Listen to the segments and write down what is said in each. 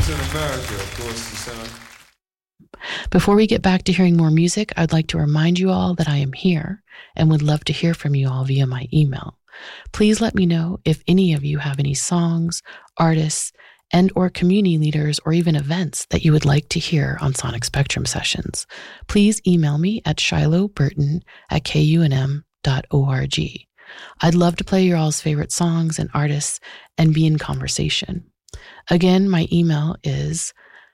in America, of course, the sound. Before we get back to hearing more music, I'd like to remind you all that I am here and would love to hear from you all via my email. Please let me know if any of you have any songs, artists, and or community leaders or even events that you would like to hear on Sonic Spectrum Sessions. Please email me at shilohburton@kunm.org. I'd love to play your all's favorite songs and artists and be in conversation. Again, my email is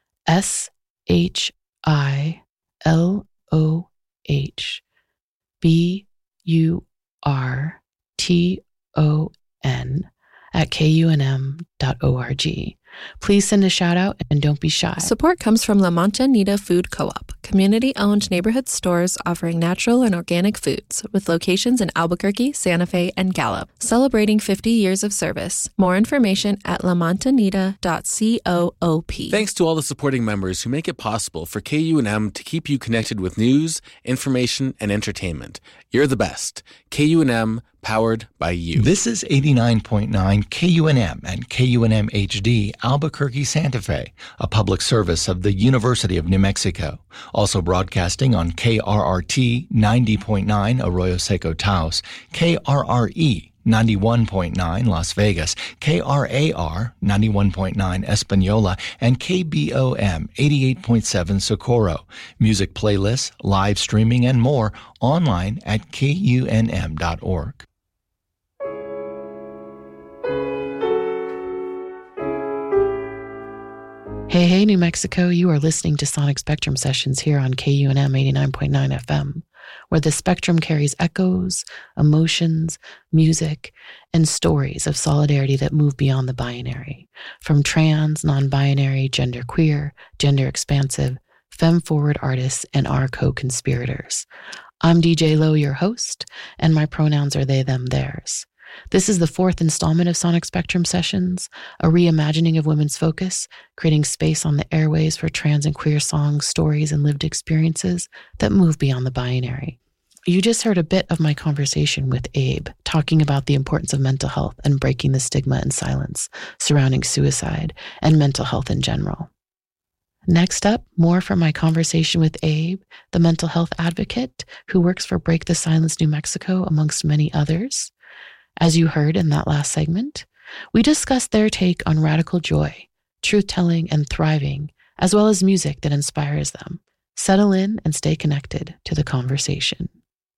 shilohburton@kunm.org. Please send a shout out and don't be shy. Support comes from La Mancha Food Co-op, community-owned neighborhood stores offering natural and organic foods with locations in Albuquerque, Santa Fe, and Gallup, celebrating 50 years of service. More information at lamontanita.coop. Thanks to all the supporting members who make it possible for KUNM to keep you connected with news, information, and entertainment. You're the best. KUNM, powered by you. This is 89.9 KUNM and KUNM HD, Albuquerque, Santa Fe, a public service of the University of New Mexico. Also broadcasting on KRRT 90.9 Arroyo Seco Taos, KRRE 91.9 Las Vegas, KRAR 91.9 Espanola, and KBOM 88.7 Socorro. Music playlists, live streaming, and more online at kunm.org. Hey, hey, New Mexico, you are listening to Sonic Spectrum Sessions here on KUNM 89.9 FM, where the spectrum carries echoes, emotions, music, and stories of solidarity that move beyond the binary, from trans, non-binary, genderqueer, gender expansive, femme-forward artists, and our co-conspirators. I'm DJ Low, your host, and my pronouns are they, them, theirs. This is the fourth installment of Sonic Spectrum Sessions, a reimagining of women's focus, creating space on the airways for trans and queer songs, stories, and lived experiences that move beyond the binary. You just heard a bit of my conversation with Abe, talking about the importance of mental health and breaking the stigma and silence surrounding suicide and mental health in general. Next up, more from my conversation with Abe, the mental health advocate who works for Break the Silence New Mexico, amongst many others. As you heard in that last segment, we discussed their take on radical joy, truth-telling, and thriving, as well as music that inspires them. Settle in and stay connected to the conversation.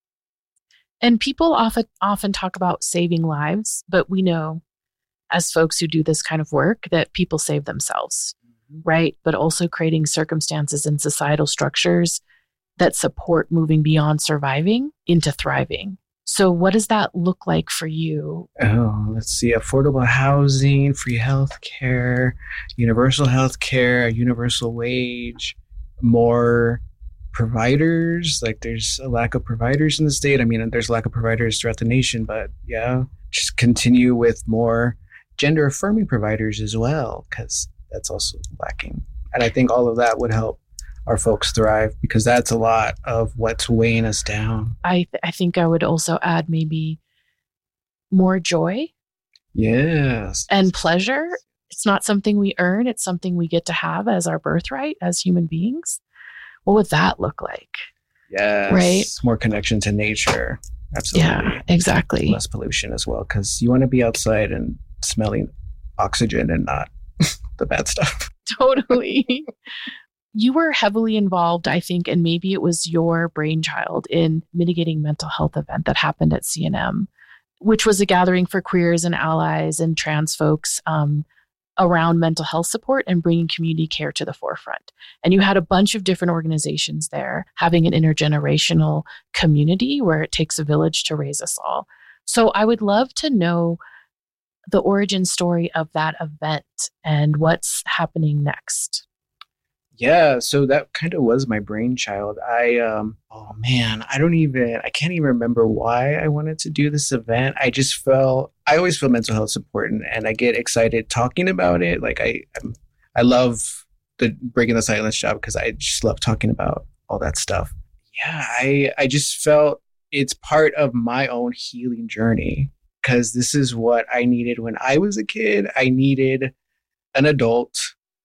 And people often talk about saving lives, but we know as folks who do this kind of work that people save themselves, right? But also creating circumstances and societal structures that support moving beyond surviving into thriving. So what does that look like for you? Oh, let's see. Affordable housing, free health care, universal health care, a universal wage, more providers. Like there's a lack of providers in the state. I mean, there's a lack of providers throughout the nation, but yeah, just continue with more gender affirming providers as well, because that's also lacking. And I think all of that would help our folks thrive, because that's a lot of what's weighing us down. I think I would also add maybe more joy. Yes. And pleasure. It's not something we earn. It's something we get to have as our birthright as human beings. What would that look like? Yes. Right. More connection to nature. Absolutely. Yeah, exactly. Less pollution as well, because you want to be outside and smelling oxygen and not the bad stuff. Totally. You were heavily involved, I think, and maybe it was your brainchild in mitigating mental health event that happened at CNM, which was a gathering for queers and allies and trans folks around mental health support and bringing community care to the forefront. And you had a bunch of different organizations there, having an intergenerational community where it takes a village to raise us all. So I would love to know the origin story of that event and what's happening next. Yeah, so that kind of was my brainchild. I can't even remember why I wanted to do this event. I always feel mental health support and I get excited talking about it. Like I love the Breaking the Silence job because I just love talking about all that stuff. Yeah, I just felt it's part of my own healing journey, because this is what I needed when I was a kid. I needed an adult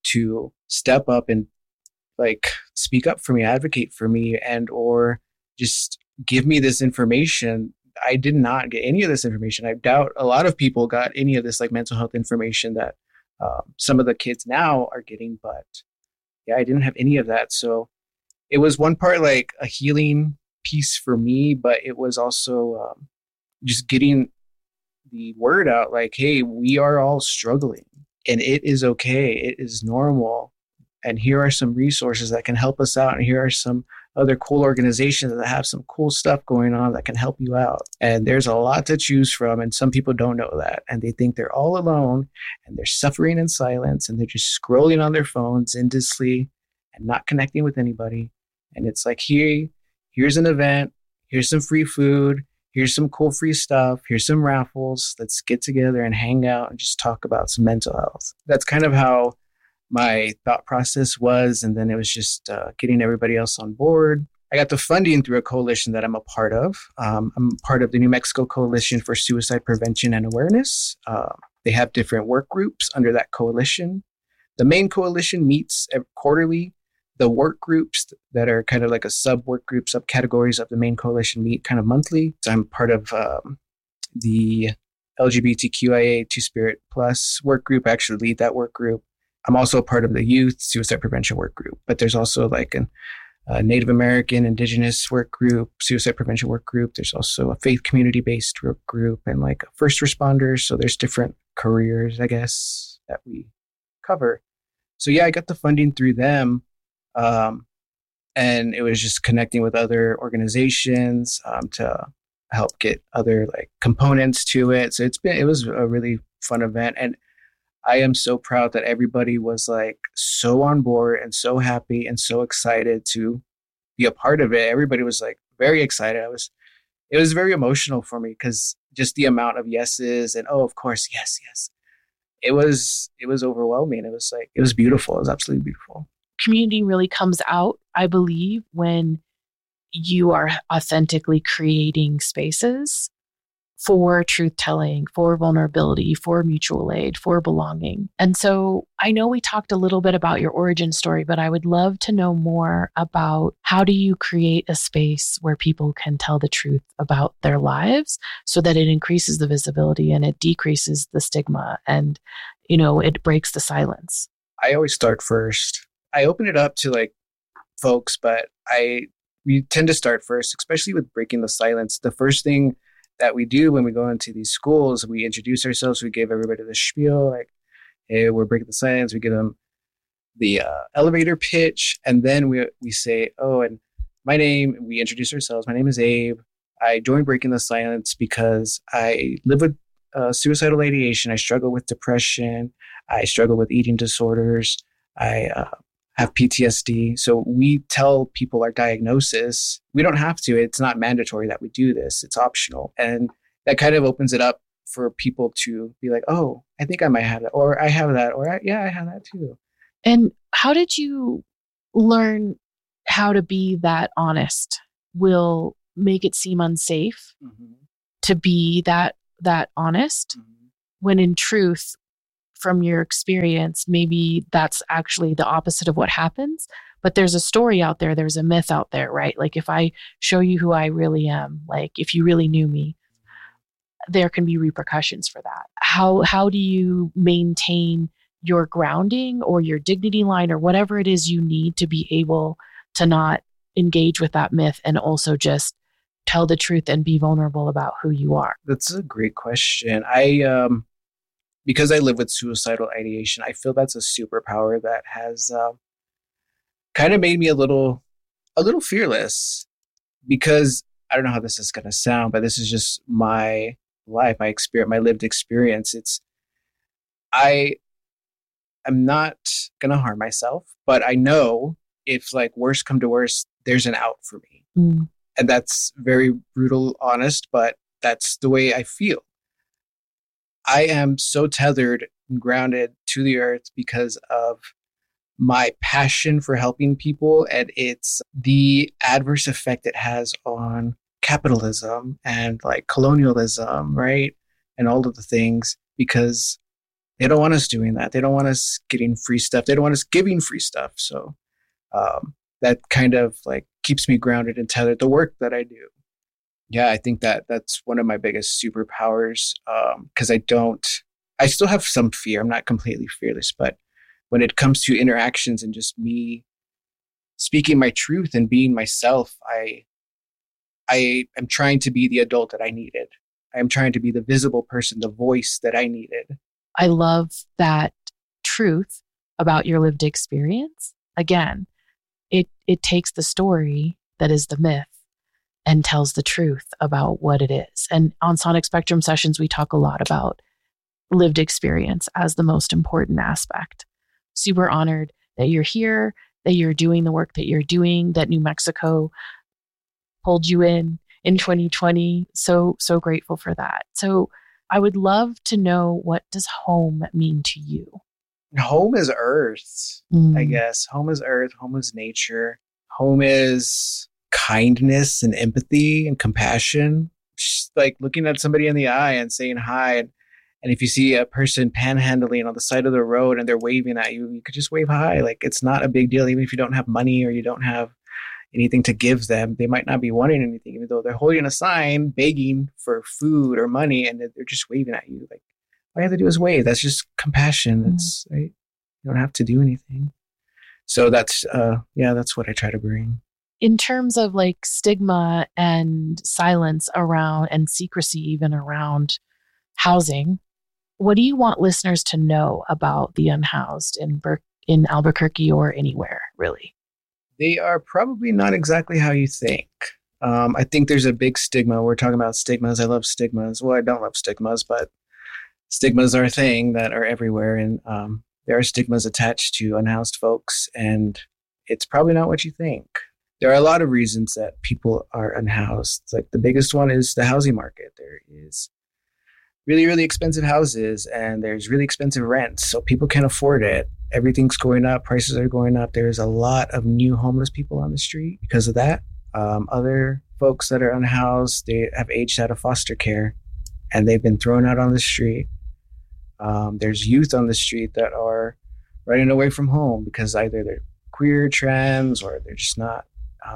to step up and like speak up for me, advocate for me, and or just give me this information. I did not get any of this information. I doubt a lot of people got any of this like mental health information that some of the kids now are getting, but yeah, I didn't have any of that. So it was one part like a healing piece for me, but it was also just getting the word out like, hey, we are all struggling and it is okay. It is normal. And here are some resources that can help us out. And here are some other cool organizations that have some cool stuff going on that can help you out. And there's a lot to choose from. And some people don't know that. And they think they're all alone and they're suffering in silence and they're just scrolling on their phones endlessly and not connecting with anybody. And it's like, here's an event. Here's some free food. Here's some cool free stuff. Here's some raffles. Let's get together and hang out and just talk about some mental health. That's kind of how my thought process was. And then it was just getting everybody else on board. I got the funding through a coalition that I'm a part of. I'm part of the New Mexico Coalition for Suicide Prevention and Awareness. They have different work groups under that coalition. The main coalition meets quarterly. The work groups that are kind of like a sub-work group, subcategories of the main coalition meet kind of monthly. So I'm part of the LGBTQIA Two-Spirit Plus work group. I actually lead that work group. I'm also a part of the youth suicide prevention work group, but there's also like a Native American, Indigenous work group, suicide prevention work group. There's also a faith community-based work group and like first responders. So there's different careers, I guess, that we cover. So yeah, I got the funding through them. And it was just connecting with other organizations to help get other like components to it. So it was a really fun event. And I am so proud that everybody was like so on board and so happy and so excited to be a part of it. Everybody was like very excited. It was very emotional for me because just the amount of yeses and, oh, of course, yes. It was overwhelming. It was beautiful. It was absolutely beautiful. Community really comes out, I believe, when you are authentically creating spaces for truth telling, for vulnerability, for mutual aid, for belonging. And so I know we talked a little bit about your origin story, but I would love to know more about how do you create a space where people can tell the truth about their lives so that it increases the visibility and it decreases the stigma and, it breaks the silence. I always start first. I open it up to like folks, but we tend to start first, especially with breaking the silence. The first thing that we do when we go into these schools, we introduce ourselves. We give everybody the spiel, like, hey, we're breaking the silence. We give them the elevator pitch. And then we say, oh, and we introduce ourselves. My name is Abe. I joined Breaking the Silence because I live with suicidal ideation. I struggle with depression. I struggle with eating disorders. I have PTSD. So we tell people our diagnosis. We don't have to. It's not mandatory that we do this. It's optional. And that kind of opens it up for people to be like, oh, I think I might have that. Or I have that. Or I have that too. And how did you learn how to be that honest? Will make it seem unsafe to be that honest when in truth, from your experience, maybe that's actually the opposite of what happens. But there's a story out there. There's a myth out there, right? Like if I show you who I really am, like if you really knew me, there can be repercussions for that. How do you maintain your grounding or your dignity line or whatever it is you need to be able to not engage with that myth and also just tell the truth and be vulnerable about who you are? That's a great question. Because I live with suicidal ideation, I feel that's a superpower that has kind of made me a little fearless, because I don't know how this is going to sound, but this is just my life, my experience, my lived experience. I'm not going to harm myself, but I know if like worse come to worse, there's an out for me. And that's very brutal, honest, but that's the way I feel. I am so tethered and grounded to the earth because of my passion for helping people, and it's the adverse effect it has on capitalism and like colonialism, right? And all of the things, because They don't want us doing that. They don't want us getting free stuff. They don't want us giving free stuff. So that kind of like keeps me grounded and tethered the work that I do. Yeah, I think that's one of my biggest superpowers, because I still have some fear. I'm not completely fearless, but when it comes to interactions and just me speaking my truth and being myself, I am trying to be the adult that I needed. I am trying to be the visible person, the voice that I needed. I love that truth about your lived experience. Again, it takes the story that is the myth and tells the truth about what it is. And on Sonic Spectrum Sessions, we talk a lot about lived experience as the most important aspect. Super honored that you're here, that you're doing the work that you're doing, that New Mexico pulled you in 2020. So grateful for that. So I would love to know, what does home mean to you? Home is earth, I guess. Home is earth. Home is nature. Home is kindness and empathy and compassion. Just like looking at somebody in the eye and saying hi. And if you see a person panhandling on the side of the road and they're waving at you, you could just wave hi. Like, it's not a big deal. Even if you don't have money or you don't have anything to give them, they might not be wanting anything, even though they're holding a sign begging for food or money, and they're just waving at you. Like, all you have to do is wave. That's just compassion. That's right. You don't have to do anything. So that's what I try to bring. In terms of like stigma and silence around, and secrecy even around housing, what do you want listeners to know about the unhoused in Albuquerque or anywhere, really? They are probably not exactly how you think. I think there's a big stigma. We're talking about stigmas. I love stigmas. Well, I don't love stigmas, but stigmas are a thing that are everywhere. And there are stigmas attached to unhoused folks, and it's probably not what you think. There are a lot of reasons that people are unhoused. Like, the biggest one is the housing market. There is really, really expensive houses, and there's really expensive rents. So people can't afford it. Everything's going up. Prices are going up. There's a lot of new homeless people on the street because of that. Other folks that are unhoused, they have aged out of foster care, and they've been thrown out on the street. There's youth on the street that are running away from home because either they're queer, trans, or they're just not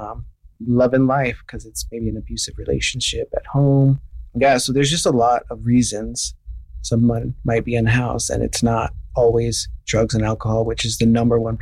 loving life because it's maybe an abusive relationship at home. Yeah, so there's just a lot of reasons someone might be unhoused, and it's not always drugs and alcohol, which is the number one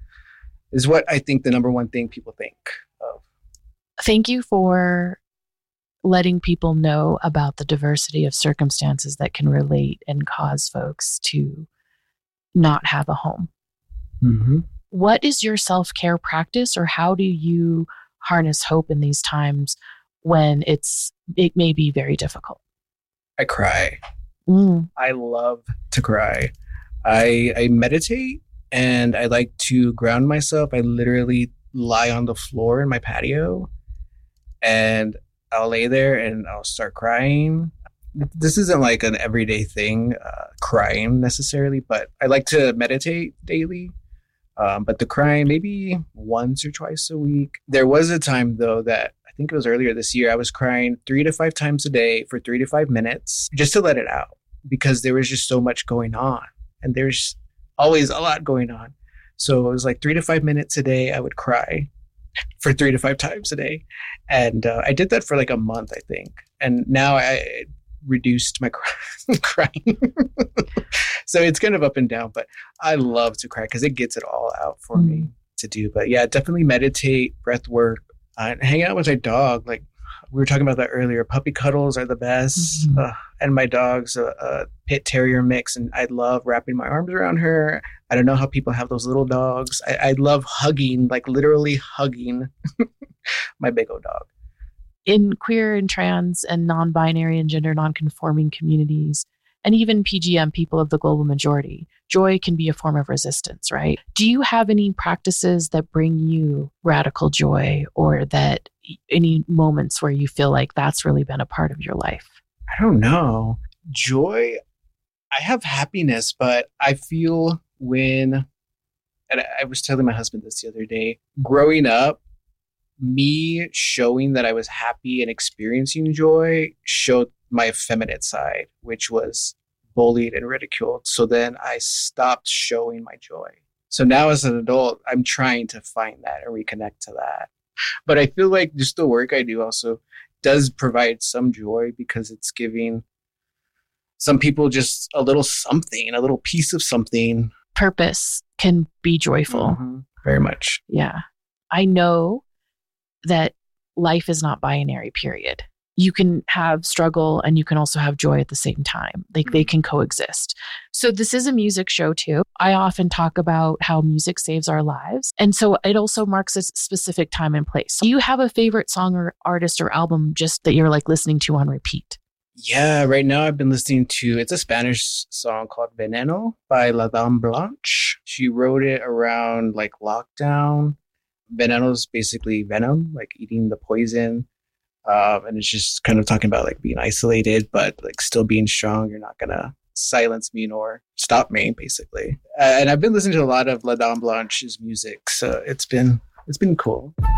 thing people think of. Thank you for letting people know about the diversity of circumstances that can relate and cause folks to not have a home. Mm-hmm. What is your self-care practice, or how do you harness hope in these times when it may be very difficult? I cry. I love to cry. I meditate, and I like to ground myself. I literally lie on the floor in my patio, and I'll lay there and I'll start crying. This isn't like an everyday thing, crying necessarily, but I like to meditate daily. But the crying maybe once or twice a week. There was a time, though, that I think it was earlier this year, I was crying 3 to 5 times a day for 3 to 5 minutes just to let it out, because there was just so much going on, and there's always a lot going on. So it was like 3 to 5 minutes a day I would cry for 3 to 5 times a day. And I did that for like a month, I think. And now I reduced my crying. So it's kind of up and down, but I love to cry because it gets it all out for me to do. But yeah, definitely meditate, breath work, and hang out with my dog. Like we were talking about that earlier. Puppy cuddles are the best. And my dog's a pit terrier mix, and I love wrapping my arms around her. I don't know how people have those little dogs. I love hugging, like literally hugging my big old dog. In queer and trans and non-binary and gender non-conforming communities, and even PGM, people of the global majority, joy can be a form of resistance, right? Do you have any practices that bring you radical joy, or that any moments where you feel like that's really been a part of your life? I don't know. Joy, I have happiness, but I feel and I was telling my husband this the other day, growing up, me showing that I was happy and experiencing joy showed my effeminate side, which was bullied and ridiculed. So then I stopped showing my joy. So now as an adult, I'm trying to find that and reconnect to that. But I feel like just the work I do also does provide some joy because it's giving some people just a little something, a little piece of something. Purpose can be joyful. Mm-hmm. Very much. Yeah. I know that life is not binary, period. You can have struggle and you can also have joy at the same time. Like they can coexist. So this is a music show too. I often talk about how music saves our lives. And so it also marks a specific time and place. Do you have a favorite song or artist or album just that you're like listening to on repeat? Yeah, right now I've been listening to, it's a Spanish song called Veneno by La Dame Blanche. She wrote it around like lockdown. Veneno is basically venom, like eating the poison. And it's just kind of talking about like being isolated, but like still being strong. You're not going to silence me nor stop me, basically. And I've been listening to a lot of La Dame Blanche's music. So it's been cool.